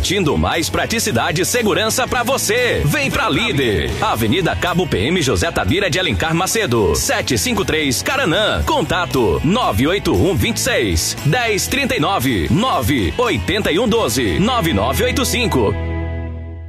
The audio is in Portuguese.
garantindo mais praticidade e segurança pra você. Vem pra Líder. Avenida Cabo PM José Tabira de Alencar Macedo, 753 Caranã. Contato 981 26 1039 981 12 9985.